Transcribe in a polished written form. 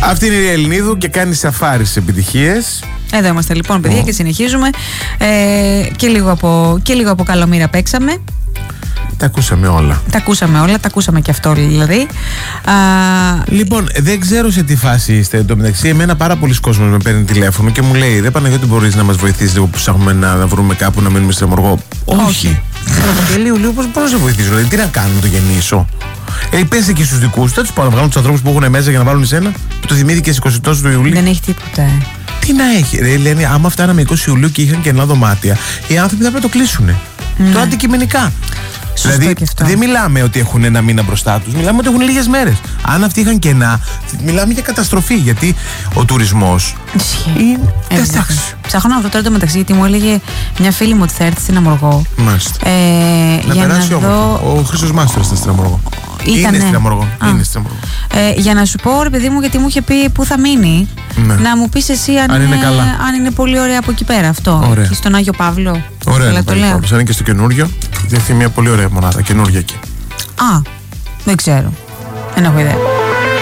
Αυτή είναι η Ελληνίδου και κάνει σαφάρι στις επιτυχίες. Εδώ είμαστε λοιπόν, παιδιά, και συνεχίζουμε. Και λίγο από Καλομήρα παίξαμε. Τα ακούσαμε όλα. Τα ακούσαμε και αυτό δηλαδή. Λοιπόν, δεν ξέρω σε τι φάση είστε. Εν τω μεταξύ, εμένα πάρα πολλοί κόσμος με παίρνει τηλέφωνο και μου λέει: Ρε Παναγιώτη, μπορείς να μας βοηθήσεις λίγο που ψάχνουμε να βρούμε κάπου να μείνουμε στη Λεμωργό? Όχι. Και λίγο, πώς μπορώ να σε βοηθήσω? Δηλαδή, τι να κάνω, να το γεννήσω? Πες εκεί στους δικούς του, να βγάλουν τους ανθρώπους που έχουν μέσα για να βάλουν εσένα, που το θυμήθηκες 20 του Ιουλίου. Δεν έχει τίποτα. Τι να έχει, ρε, λένε, άμα φτάναμε 20 Ιουλίου και είχαν κενά δωμάτια, οι άνθρωποι θα πρέπει να το κλείσουν. Το αντικειμενικά. Δηλαδή, δεν μιλάμε ότι έχουν ένα μήνα μπροστά τους, μιλάμε ότι έχουν λίγες μέρες. Αν αυτοί είχαν κενά, μιλάμε για καταστροφή. Γιατί ο τουρισμός. Ψάχνω να βρω τώρα το μεταξύ, γιατί μου έλεγε μια φίλη μου ότι θα έρθει στην Αμοργό. Μάλιστα. Να περάσει όμως. Ο Χρήστος Μάστορας ήταν στην Αμοργό. Είναι στην Αμοργό. Για να σου πω, ρε παιδί μου, γιατί μου είχε πει πού θα μείνει. Ναι. Να μου πεις εσύ αν είναι πολύ ωραία από εκεί πέρα αυτό. Ωραία. Και στον Άγιο Παύλο. Ωραία, είναι το λέω. Αν είναι και στο καινούριο. Έχει μια πολύ ωραία μονάδα, καινούργια εκεί. Δεν ξέρω. Δεν έχω ιδέα.